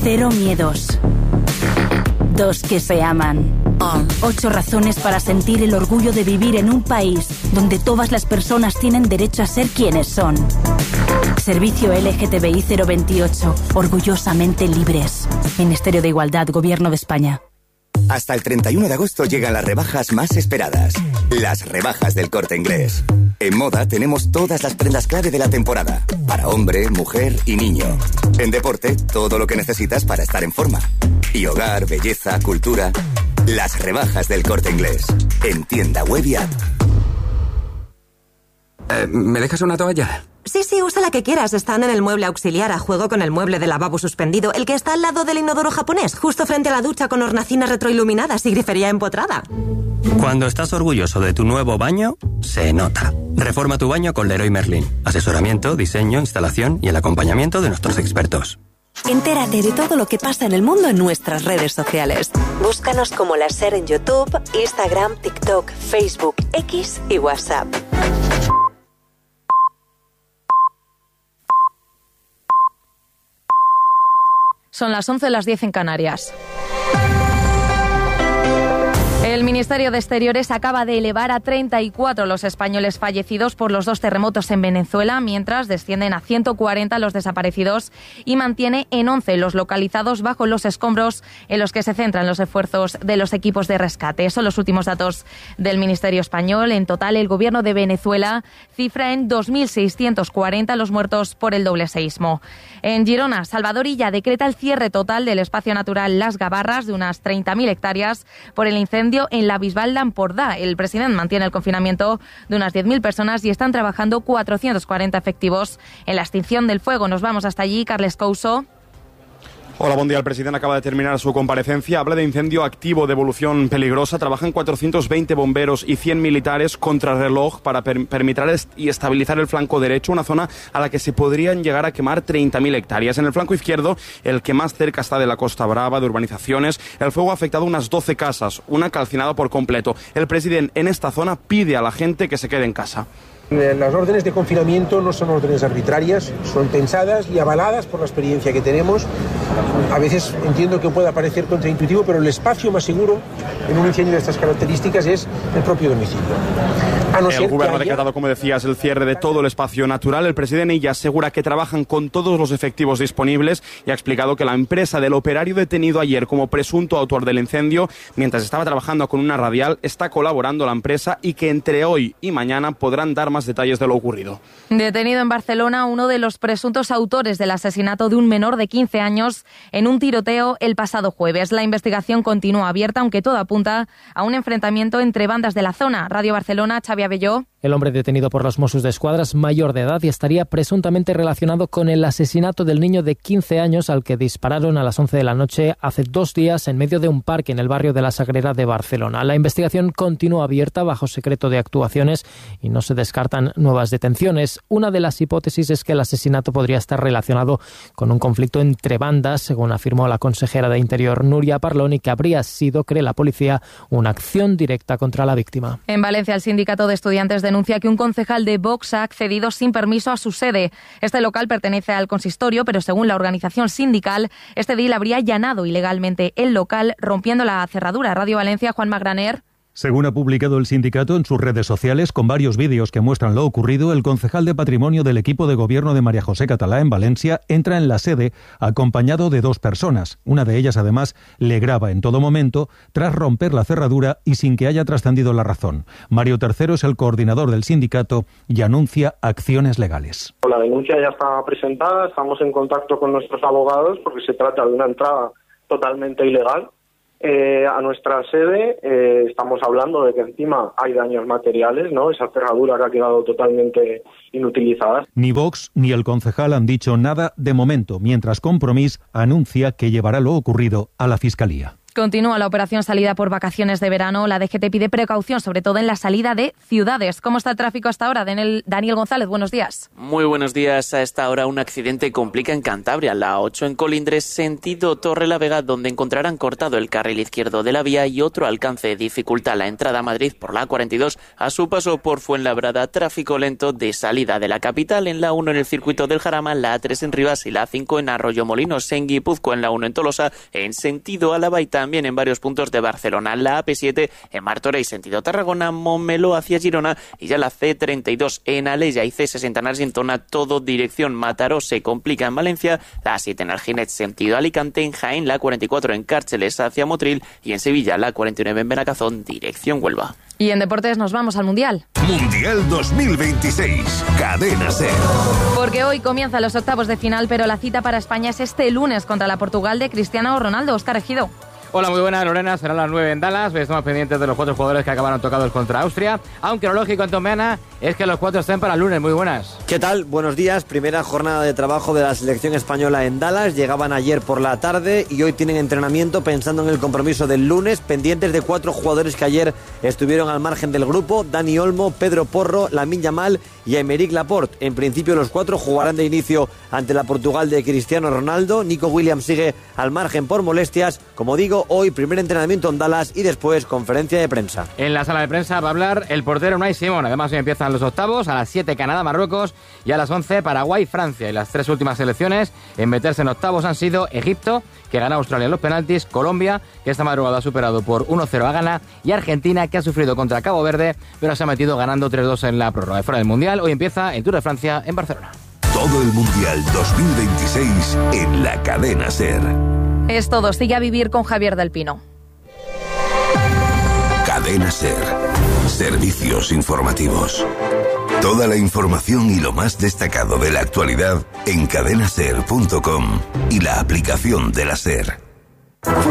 0 miedos. 2 que se aman. 8 razones para sentir el orgullo de vivir en un país donde todas las personas tienen derecho a ser quienes son. Servicio LGTBI 028. Orgullosamente libres. Ministerio de Igualdad, Gobierno de España. Hasta el 31 de agosto llegan las rebajas más esperadas. Las rebajas del Corte Inglés. En moda tenemos todas las prendas clave de la temporada. Para hombre, mujer y niño. En deporte, todo lo que necesitas para estar en forma. Y hogar, belleza, cultura. Las rebajas del Corte Inglés. En tienda web y app. ¿Me dejas una toalla? Sí, usa la que quieras. Están en el mueble auxiliar a juego con el mueble de lavabo suspendido, el que está al lado del inodoro japonés, justo frente a la ducha con hornacinas retroiluminadas y grifería empotrada. Cuando estás orgulloso de tu nuevo baño, se nota. Reforma tu baño con Leroy Merlin. Asesoramiento, diseño, instalación y el acompañamiento de nuestros expertos. Entérate de todo lo que pasa en el mundo en nuestras redes sociales. Búscanos como La SER en YouTube, Instagram, TikTok, Facebook, X y WhatsApp. Son las 11, las 10 en Canarias. El Ministerio de Exteriores acaba de elevar a 34 los españoles fallecidos por los 2 terremotos en Venezuela, mientras descienden a 140 los desaparecidos y mantiene en 11 los localizados bajo los escombros en los que se centran los esfuerzos de los equipos de rescate. Son los últimos datos del Ministerio español. En total, el gobierno de Venezuela cifra en 2.640 los muertos por el doble seísmo. En Girona, Salvador Illa decreta el cierre total del espacio natural Las Gabarras de unas 30.000 hectáreas por el incendio en la Bisbal d'Empordà. El presidente mantiene el confinamiento de unas 10.000 personas y están trabajando 440 efectivos en la extinción del fuego. Nos vamos hasta allí, Carles Couso. Hola, buen día. El presidente acaba de terminar su comparecencia. Habla de incendio activo de evolución peligrosa. Trabajan 420 bomberos y 100 militares contrarreloj para permitir y estabilizar el flanco derecho, una zona a la que se podrían llegar a quemar 30.000 hectáreas. En el flanco izquierdo, el que más cerca está de la Costa Brava, de urbanizaciones, el fuego ha afectado unas 12 casas, una calcinada por completo. El presidente en esta zona pide a la gente que se quede en casa. Las órdenes de confinamiento no son órdenes arbitrarias, son pensadas y avaladas por la experiencia que tenemos. A veces entiendo que pueda parecer contraintuitivo, pero el espacio más seguro en un incendio de estas características es el propio domicilio. El gobierno ha decretado, como decías, el cierre de todo el espacio natural. El presidente ya asegura que trabajan con todos los efectivos disponibles y ha explicado que la empresa del operario detenido ayer como presunto autor del incendio, mientras estaba trabajando con una radial, está colaborando la empresa y que entre hoy y mañana podrán dar más detalles de lo ocurrido. Detenido en Barcelona uno de los presuntos autores del asesinato de un menor de 15 años en un tiroteo el pasado jueves. La investigación continúa abierta, aunque todo apunta a un enfrentamiento entre bandas de la zona. Radio Barcelona, Xavi Abelló. El hombre detenido por los Mossos d'Esquadra es mayor de edad y estaría presuntamente relacionado con el asesinato del niño de 15 años al que dispararon a las 11 de la noche hace 2 días en medio de un parque en el barrio de la Sagrera de Barcelona. La investigación continúa abierta bajo secreto de actuaciones y no se descartan nuevas detenciones. Una de las hipótesis es que el asesinato podría estar relacionado con un conflicto entre bandas, según afirmó la consejera de Interior Núria Parlon, y que habría sido, cree la policía, una acción directa contra la víctima. En Valencia, el sindicato de estudiantes denuncia que un concejal de Vox ha accedido sin permiso a su sede. Este local pertenece al consistorio, pero según la organización sindical, este edil habría allanado ilegalmente el local, rompiendo la cerradura. Radio Valencia, Juan Magraner. Según ha publicado el sindicato en sus redes sociales, con varios vídeos que muestran lo ocurrido, el concejal de patrimonio del equipo de gobierno de María José Catalá en Valencia entra en la sede acompañado de 2 personas. Una de ellas, además, le graba en todo momento tras romper la cerradura y sin que haya trascendido la razón. Mario Tercero es el coordinador del sindicato y anuncia acciones legales. La denuncia ya está presentada, estamos en contacto con nuestros abogados porque se trata de una entrada totalmente ilegal. A nuestra sede estamos hablando de que encima hay daños materiales, ¿no? Esa cerradura que ha quedado totalmente inutilizada. Ni Vox ni el concejal han dicho nada de momento, mientras Compromís anuncia que llevará lo ocurrido a la Fiscalía. Continúa la operación salida por vacaciones de verano. La DGT pide precaución, sobre todo en la salida de ciudades. ¿Cómo está el tráfico hasta ahora? Daniel González, buenos días. Muy buenos días. A esta hora un accidente complica en Cantabria, la A8 en Colindres, sentido Torrelavega, donde encontrarán cortado el carril izquierdo de la vía y otro alcance dificulta la entrada a Madrid por la A42 a su paso por Fuenlabrada. Tráfico lento de salida de la capital en la 1 en el circuito del Jarama, la A3 en Rivas y la A5 en Arroyomolinos, en Guipúzcoa, en la 1 en Tolosa, en sentido Álava y también en varios puntos de Barcelona, la AP7 en Martorell, sentido Tarragona, Montmeló hacia Girona y ya la C32 en Alella y C60 en Argentona, todo dirección Mataró, se complica en Valencia, la A7 en Alginet, sentido Alicante, en Jaén, la 44 en Cárceles hacia Motril y en Sevilla, la 49 en Benacazón, dirección Huelva. Y en deportes nos vamos al Mundial. Mundial 2026, Cadena SER. Porque hoy comienzan los octavos de final, pero la cita para España es este lunes contra la Portugal de Cristiano Ronaldo. Óscar Ejido. Hola, muy buenas, Lorena. Serán las 9 en Dallas. Estamos pendientes de los 4 jugadores que acabaron tocados contra Austria. Aunque lo lógico, Antomeana, es que los 4 estén para el lunes. Muy buenas. ¿Qué tal? Buenos días. Primera jornada de trabajo de la selección española en Dallas. Llegaban ayer por la tarde y hoy tienen entrenamiento pensando en el compromiso del lunes. Pendientes de 4 jugadores que ayer estuvieron al margen del grupo. Dani Olmo, Pedro Porro, Lamine Yamal y Aymeric Laporte. En principio los 4 jugarán de inicio ante la Portugal de Cristiano Ronaldo. Nico Williams sigue al margen por molestias. Como digo, hoy primer entrenamiento en Dallas y después conferencia de prensa. En la sala de prensa va a hablar el portero Unai Simón. Además hoy empiezan los octavos, a las 7 Canadá-Marruecos y a las 11 Paraguay-Francia. Y las 3 últimas selecciones en meterse en octavos han sido Egipto, que gana a Australia en los penaltis, Colombia, que esta madrugada ha superado por 1-0 a Ghana, y Argentina, que ha sufrido contra Cabo Verde, pero se ha metido ganando 3-2 en la prórroga. Fuera del Mundial, hoy empieza el Tour de Francia en Barcelona. Todo el Mundial 2026 en la Cadena SER. Es todo. Sigue a vivir con Javier del Pino. Cadena SER. Servicios informativos. Toda la información y lo más destacado de la actualidad en cadenaser.com y la aplicación de la SER.